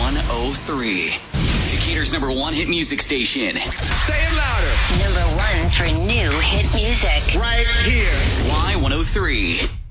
Y103. Decatur's #1 hit music station. Say it louder. #1 for new hit music. Right here. Y103.